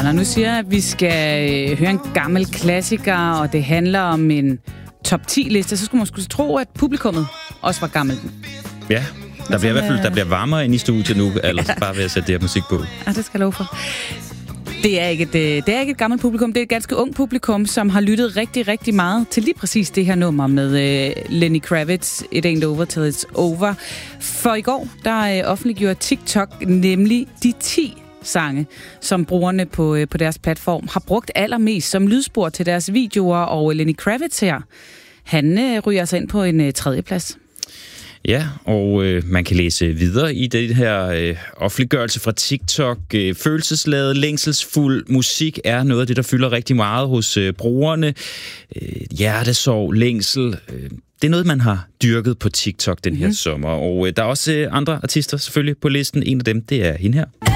Ja, når nu siger at vi skal høre en gammel klassiker, og det handler om en top 10-liste, så skulle man skulle tro, at publikummet også var gammelt. Ja, der bliver i hvert fald der bliver varmere ind i studiet nu, altså bare ved at sætte det her musik på. Ja, det skal jeg love for. Det er ikke et gammelt publikum, det er et ganske ung publikum, som har lyttet rigtig, rigtig meget til lige præcis det her nummer med Lenny Kravitz, It Ain't Over Till It's Over. For i går, der offentliggjorde TikTok nemlig de 10 sange, som brugerne på deres platform har brugt allermest som lydspor til deres videoer, og Lenny Kravitz her, han ryger sig ind på en 3. plads. Ja, og man kan læse videre i det her offentliggørelse fra TikTok. Følelsesladet, længselsfuld musik er noget af det, der fylder rigtig meget hos brugerne. Hjertesorg, længsel, det er noget, man har dyrket på TikTok den her sommer. Og der er også andre artister selvfølgelig på listen. En af dem, det er hende her.